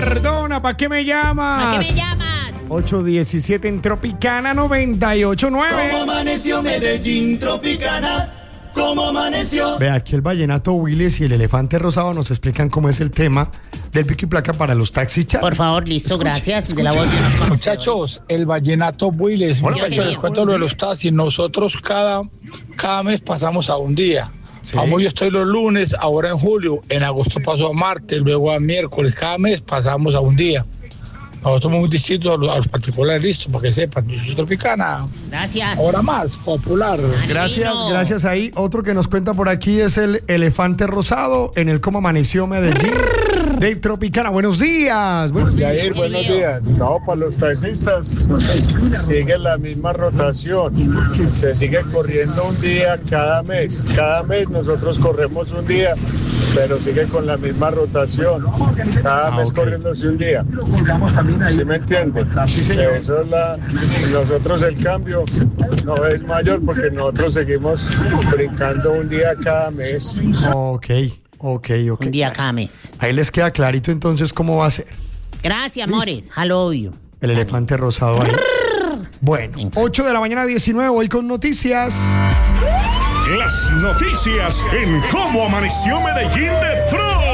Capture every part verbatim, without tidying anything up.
Perdona, ¿para qué me llamas? ¿Para qué me llamas? ocho diecisiete en Tropicana noventa y ocho punto nueve. ¿Cómo amaneció Medellín, Tropicana? ¿Cómo amaneció? Ve, aquí el vallenato Willis y el elefante rosado nos explican cómo es el tema del pico y placa para los taxis chat. Por favor, listo, Escuche, gracias. escuche. De la voz de los conocedores. Muchachos, el vallenato Willis, Hola, muchachos, vallenato, les cuento lo de los taxis. Nosotros cada, cada mes pasamos a un día. Sí. Vamos, yo estoy los lunes, ahora en julio, en agosto paso a martes, luego a miércoles. Cada mes pasamos a un día. Nosotros somos muy distintos a los, a los particulares, listo, para que sepan. Yo soy Tropicana, Gracias. ahora más popular. Gracias, Danilo. gracias ahí. Otro que nos cuenta por aquí es el elefante rosado en el Cómo Amaneció Medellín. Dave Tropicana, buenos días. Buenos días. Yair, buenos días. No, para los taxistas sigue la misma rotación. Se sigue corriendo un día cada mes. Cada mes nosotros corremos un día, pero sigue con la misma rotación. Cada Ah, mes ok. corriéndose un día. ¿Sí me entiende? Sí, señor. Eso es la... Nosotros el cambio no es mayor porque nosotros seguimos brincando un día cada mes. Ok, ok, ok. Un día cada mes. Ahí les queda clarito entonces cómo va a ser Gracias, amores. Hello you. el elefante rosado ahí. Bueno, ocho de la mañana diecinueve, hoy con noticias. Las noticias en Cómo Amaneció Medellín de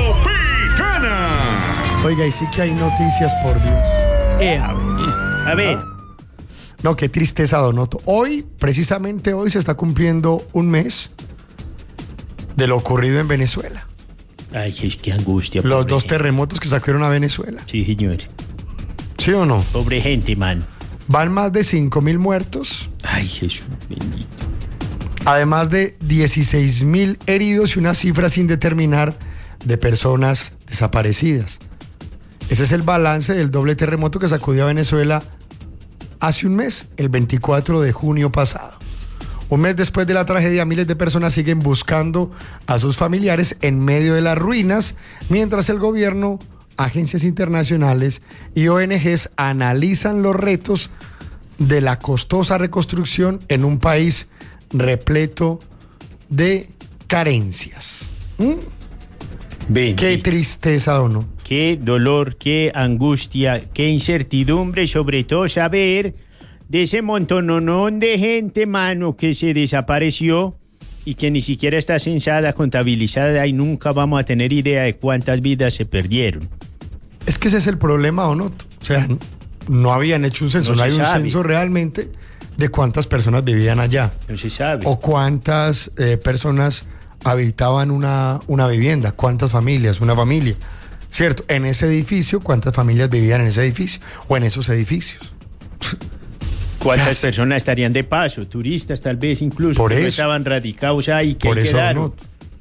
Tropicana. Oiga, y sí que hay noticias, por Dios. Eh, a ver. A ver, No, qué tristeza, Donoto. Hoy, precisamente hoy, se está cumpliendo un mes de lo ocurrido en Venezuela. ay, es que angustia. Los pobre dos gente. terremotos que sacudieron a Venezuela. Sí, señor. ¿Sí o no? Pobre gente, man. Van más de cinco mil muertos, Ay, Jesús bendito. además de dieciséis mil heridos y una cifra sin determinar de personas desaparecidas. Ese es el balance del doble terremoto que sacudió a Venezuela hace un mes, el veinticuatro de junio pasado. Un mes después de la tragedia, miles de personas siguen buscando a sus familiares en medio de las ruinas, mientras el gobierno, agencias internacionales y O N Ges analizan los retos de la costosa reconstrucción en un país repleto de carencias. ¿Mm? Bendito. Qué tristeza, ¿o no? Qué dolor, qué angustia, qué incertidumbre, y sobre todo saber de ese montononón de gente, mano, que se desapareció y que ni siquiera está censada, contabilizada, y nunca vamos a tener idea de cuántas vidas se perdieron. Es que ese es el problema, ¿o no? O sea, no habían hecho un censo, No no, se hay un sabe. censo realmente de cuántas personas vivían allá No se sabe. o cuántas eh, personas habitaban una, una vivienda, cuántas familias, una familia, ¿cierto? En ese edificio, cuántas familias vivían en ese edificio o en esos edificios. ¿Cuántas Casi. personas estarían de paso? Turistas, tal vez, incluso. Por que no eso. estaban radicados ahí, que Por eso, quedaron. ¿no?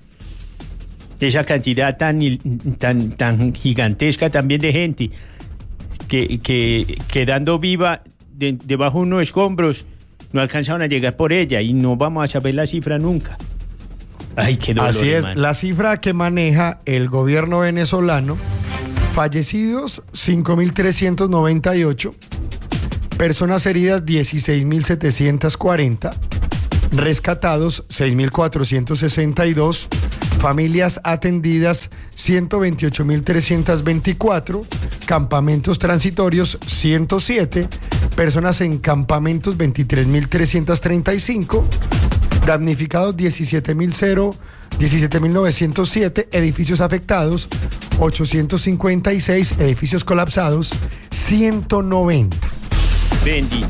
Esa cantidad tan, il- tan, tan gigantesca también de gente que, que quedando viva de- debajo de unos escombros no alcanzaron a llegar por ella y no vamos a saber la cifra nunca. Ay, qué dolor, Así es, hermano. la cifra que maneja el gobierno venezolano: fallecidos cinco mil trescientos noventa y ocho, personas heridas dieciséis mil setecientos cuarenta, rescatados seis mil cuatrocientos sesenta y dos, familias atendidas ciento veintiocho mil trescientos veinticuatro, campamentos transitorios ciento siete, personas en campamentos veintitrés mil trescientos treinta y cinco, damnificados diecisiete mil novecientos siete, edificios afectados ochocientos cincuenta y seis, edificios colapsados ciento noventa. Bendito.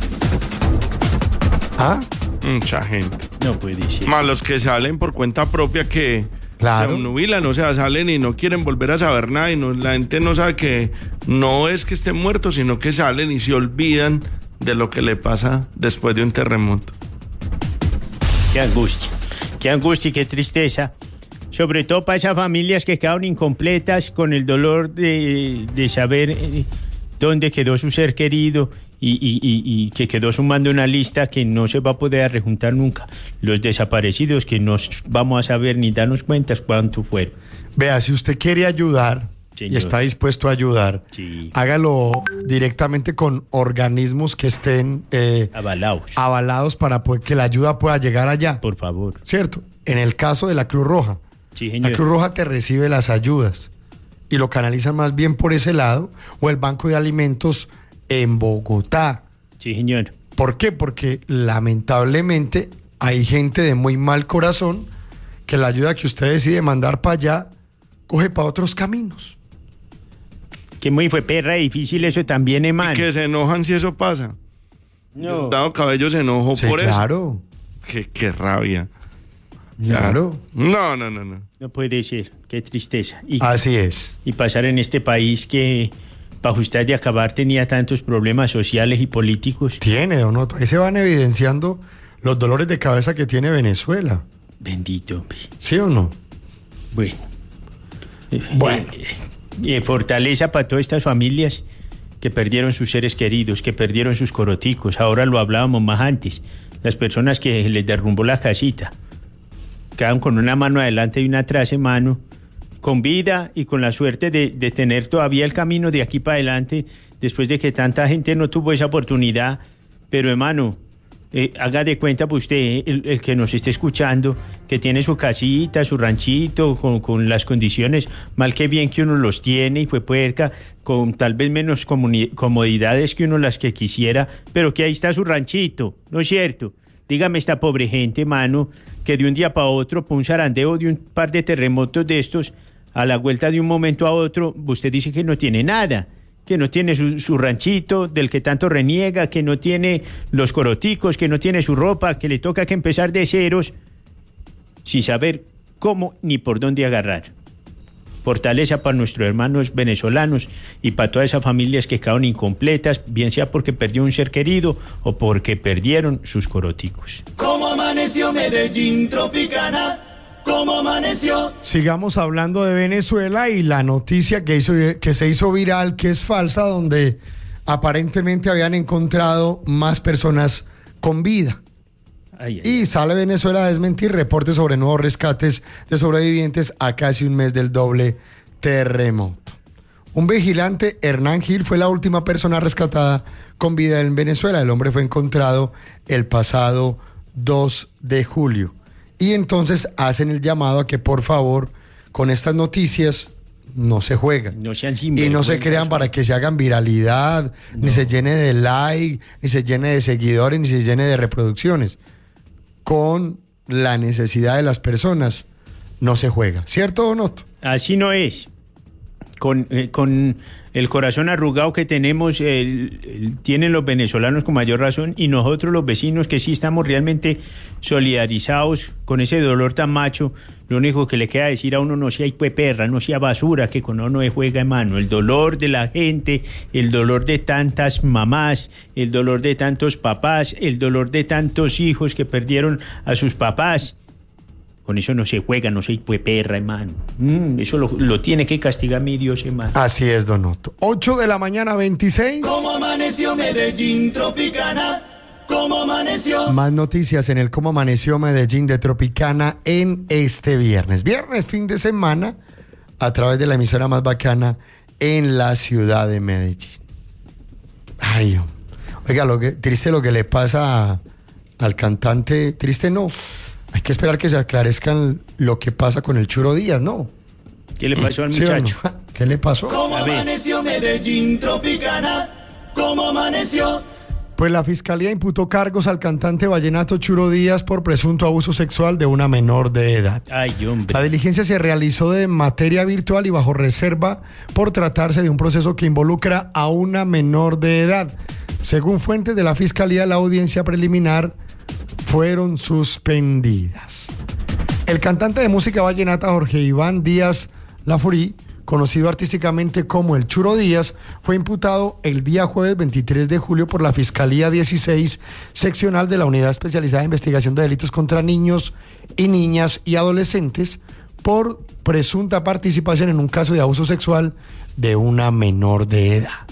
¿Ah? Mucha gente. No puede ser. Más los que salen por cuenta propia que Claro. se obnubilan, o sea, salen y no quieren volver a saber nada y no, la gente no sabe que no es que estén muertos, sino que salen y se olvidan de lo que le pasa después de un terremoto. Qué angustia. Qué angustia y qué tristeza. Sobre todo para esas familias que quedaron incompletas con el dolor de, de saber eh, dónde quedó su ser querido y, y- y- y que quedó sumando una lista que no se va a poder rejuntar nunca. Los desaparecidos que no vamos a saber ni darnos cuenta cuánto fueron. Vea, si usted quiere ayudar y Señor. está dispuesto a ayudar, Sí. hágalo directamente con organismos que estén eh, Avalados. avalados para poder- que la ayuda pueda llegar allá, Por favor. ¿cierto? En el caso de la Cruz Roja, Sí, la señor. Cruz Roja te recibe las ayudas y lo canalizan más bien por ese lado, o el Banco de Alimentos en Bogotá. Sí, señor. ¿Por qué? Porque lamentablemente hay gente de muy mal corazón que la ayuda que usted decide mandar para allá coge para otros caminos. Que muy fue perra difícil eso también, hermano. Y que se enojan si eso pasa. No. Gustavo Cabello se enojó Sí, por claro. eso. Qué, qué rabia. Claro. No, no, no, no. No puede ser, qué tristeza. Y, Así es. y pasar en este país que, bajo usted de acabar, tenía tantos problemas sociales y políticos. Tiene, ¿o no? Ahí se van evidenciando los dolores de cabeza que tiene Venezuela. Bendito, hombre. ¿Sí o no? Bueno. Bueno. Eh, eh, fortaleza para todas estas familias que perdieron sus seres queridos, que perdieron sus coroticos. Ahora lo hablábamos más antes. Las personas que les derrumbó la casita. Quedan con una mano adelante y una atrás, hermano, con vida y con la suerte de, de tener todavía el camino de aquí para adelante, después de que tanta gente no tuvo esa oportunidad. Pero, hermano, eh, haga de cuenta pues usted, el, el que nos esté escuchando, que tiene su casita, su ranchito, con, con las condiciones, mal que bien que uno los tiene, y fue puerca, con tal vez menos comuni- comodidades que uno las que quisiera, pero que ahí está su ranchito, ¿no es cierto? Dígame esta pobre gente, mano, que de un día para otro, por un zarandeo de un par de terremotos de estos, a la vuelta de un momento a otro, usted dice que no tiene nada, que no tiene su, su ranchito del que tanto reniega, que no tiene los coroticos, que no tiene su ropa, que le toca que empezar de ceros, sin saber cómo ni por dónde agarrar. Fortaleza para nuestros hermanos venezolanos y para todas esas familias que quedaron incompletas, bien sea porque perdió un ser querido o porque perdieron sus coroticos. ¿Cómo amaneció Medellín Tropicana? ¿Cómo amaneció? Sigamos hablando de Venezuela y la noticia que, hizo, que se hizo viral, que es falsa, donde aparentemente habían encontrado más personas con vida. Ay, ay, Y sale Venezuela a desmentir reportes sobre nuevos rescates de sobrevivientes a casi un mes del doble terremoto. Un vigilante, Hernán Gil, fue la última persona rescatada con vida en Venezuela. El hombre fue encontrado el pasado dos de julio. Y entonces hacen el llamado a que por favor con estas noticias no se juegan. no sean Y no se crean para que se hagan viralidad, No. ni se llene de like, ni se llene de seguidores, ni se llene de reproducciones. Con la necesidad de las personas no se juega. ¿Cierto o no? Así no es. Con, eh, con el corazón arrugado que tenemos, el, el- tienen los venezolanos con mayor razón, y nosotros los vecinos que sí estamos realmente solidarizados con ese dolor tan macho. Lo único que le queda decir a uno: no sea hijo de perra, no sea basura, que con uno no se juega, hermano. El dolor de la gente, el dolor de tantas mamás, el dolor de tantos papás, el dolor de tantos hijos que perdieron a sus papás. Con eso no se juega, no se hijo de perra, hermano. Mm, eso lo, lo tiene que castigar mi Dios, hermano. Así es, Don Otto. ocho de la mañana, veintiséis. ¿Cómo amaneció Medellín Tropicana? ¿Cómo amaneció? Más noticias en el Cómo Amaneció Medellín de Tropicana en este viernes. Viernes, fin de semana, a través de la emisora más bacana en la ciudad de Medellín. Ay, oiga, lo que, triste lo que le pasa a- al cantante. Triste no. Hay que esperar que se aclarezcan lo que pasa con el Churo Díaz, ¿no? ¿Qué le pasó al ¿Sí o no? muchacho? ¿Qué le pasó? ¿Cómo A ver. amaneció Medellín Tropicana? ¿Cómo amaneció? Pues la fiscalía imputó cargos al cantante vallenato Churo Díaz por presunto abuso sexual de una menor de edad. Ay, La hombre. diligencia se realizó de materia virtual y bajo reserva por tratarse de un proceso que involucra a una menor de edad. Según fuentes de la fiscalía, la audiencia preliminar fueron suspendidas. El cantante de música vallenata Jorge Iván Díaz Lafurí, conocido artísticamente como el Churo Díaz, fue imputado el día jueves veintitrés de julio por la Fiscalía dieciséis seccional de la Unidad Especializada de Investigación de Delitos contra Niños y Niñas y Adolescentes por presunta participación en un caso de abuso sexual de una menor de edad.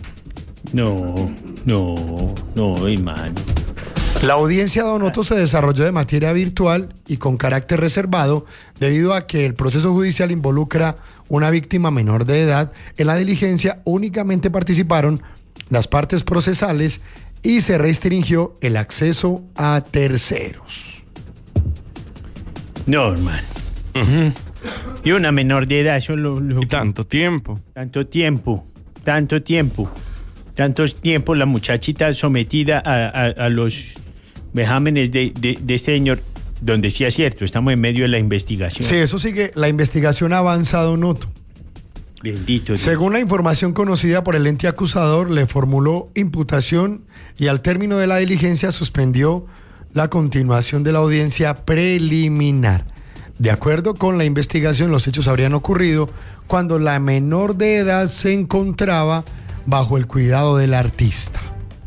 No, no, no, hermano. La audiencia de Don Otto se desarrolló de materia virtual y con carácter reservado debido a que el proceso judicial involucra una víctima menor de edad. En la diligencia únicamente participaron las partes procesales y se restringió el acceso a terceros. No, hermano. Y una menor de edad, eso lo, lo- Y tanto tiempo. tanto tiempo, tanto tiempo, tanto tiempo la muchachita sometida a, a- a los vejámenes de, de- de este señor, donde sí es cierto, estamos en medio de la investigación. Sí, eso sigue. La investigación ha avanzado, Noto. Bendito Dios. Según la información conocida por el ente acusador, le formuló imputación y al término de la diligencia suspendió la continuación de la audiencia preliminar. De acuerdo con la investigación, los hechos habrían ocurrido cuando la menor de edad se encontraba bajo el cuidado del artista.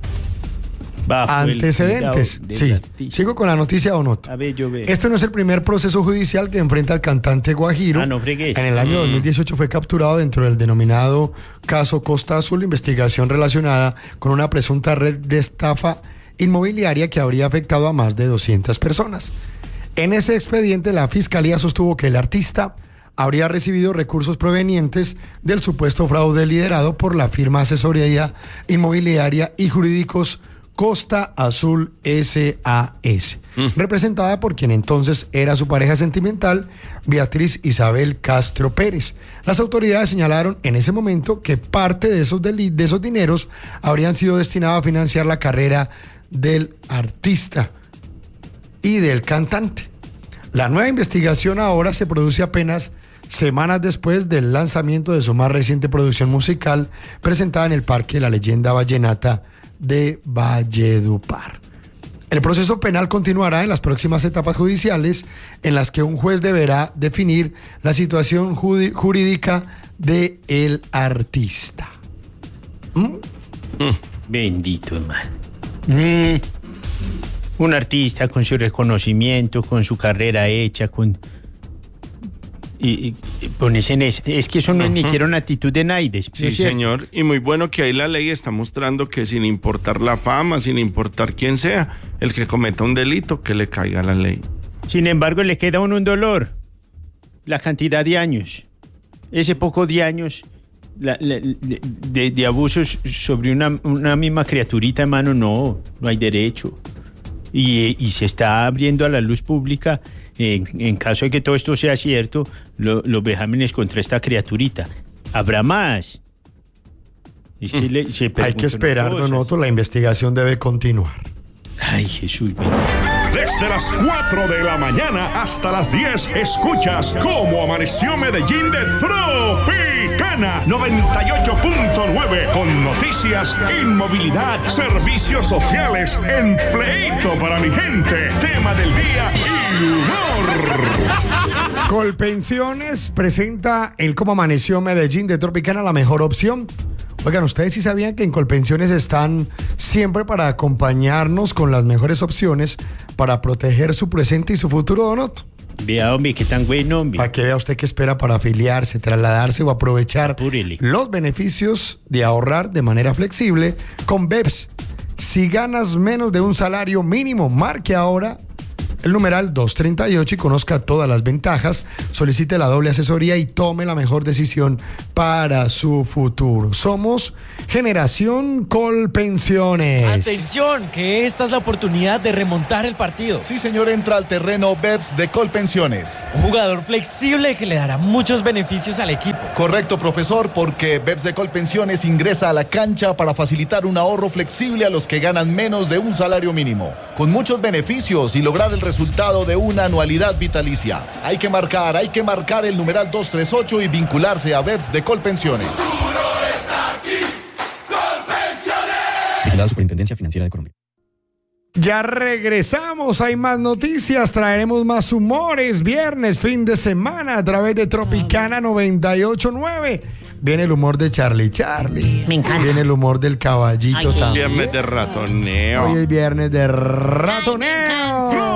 Bajo el Antecedentes. cuidado del Sí. artista. Sigo con la noticia o no. A ver, yo veo. Este no es el primer proceso judicial que enfrenta el cantante guajiro. Ah, no fregué. En el año dos mil dieciocho fue capturado dentro del denominado caso Costa Azul, investigación relacionada con una presunta red de estafa inmobiliaria que habría afectado a más de doscientas personas. En ese expediente, la fiscalía sostuvo que el artista habría recibido recursos provenientes del supuesto fraude liderado por la firma asesoría inmobiliaria y jurídicos Costa Azul S A S, representada por quien entonces era su pareja sentimental, Beatriz Isabel Castro Pérez. Las autoridades señalaron en ese momento que parte de esos, deli- de esos dineros habrían sido destinados a financiar la carrera del artista y del cantante. La nueva investigación ahora se produce apenas semanas después del lanzamiento de su más reciente producción musical presentada en el Parque La Leyenda Vallenata de Valledupar. El proceso penal continuará en las próximas etapas judiciales en las que un juez deberá definir la situación judi- jurídica del artista. ¿Mm? Bendito, hermano. Mm. Un artista con su reconocimiento, con su carrera hecha, con... Y, y- y ponerse en esa. Es que eso no es ni siquiera una actitud de naides. ¿no Sí, es cierto? señor. Y muy bueno que ahí la ley está mostrando que sin importar la fama, sin importar quién sea, el que cometa un delito, que le caiga la ley. Sin embargo, le queda a uno un dolor. La cantidad de años. Ese poco de años la- la- de, de- de abusos sobre una, una misma criaturita, hermano, no, no hay derecho. Y, y se está abriendo a la luz pública, en, en caso de que todo esto sea cierto, lo- los vejámenes contra esta criaturita. Habrá más. Es que le- se Hay preguntan que esperar, cosas. Don Otto, la investigación debe continuar. Ay, Jesús, bendito. Desde las cuatro de la mañana hasta las diez, escuchas cómo amaneció Medellín de Tropicana noventa y ocho punto nueve, con noticias, inmovilidad, servicios sociales, empleito para mi gente, tema del día y humor. Colpensiones presenta el Cómo Amaneció Medellín de Tropicana, la mejor opción. Oigan, ¿ustedes sí sabían que en Colpensiones están siempre para acompañarnos con las mejores opciones para proteger su presente y su futuro, Don Otto? Vea, hombre, qué tan bueno, hombre. Para que vea usted qué espera para afiliarse, trasladarse o aprovechar Apúrele. los beneficios de ahorrar de manera flexible con B E P S. Si ganas menos de un salario mínimo, marque ahora el numeral doscientos treinta y ocho y conozca todas las ventajas, solicite la doble asesoría y tome la mejor decisión para su futuro. Somos Generación Colpensiones. Atención, que esta es la oportunidad de remontar el partido. Sí, señor, entra al terreno B E P S de Colpensiones. Un jugador flexible que le dará muchos beneficios al equipo. Correcto, profesor, porque B E P S de Colpensiones ingresa a la cancha para facilitar un ahorro flexible a los que ganan menos de un salario mínimo, con muchos beneficios y lograr el resultado de una anualidad vitalicia. Hay que marcar, hay que marcar el numeral doscientos treinta y ocho y vincularse a B E P S de Colpensiones. Vigilada Superintendencia Financiera de Colombia. Ya regresamos, hay más noticias, traeremos más humores, viernes, fin de semana a través de Tropicana noventa y ocho punto nueve. Viene el humor de Charlie Charlie. Me encanta. Viene el humor del caballito Ay, sí. también. Viernes de ratoneo. Hoy es viernes de ratoneo.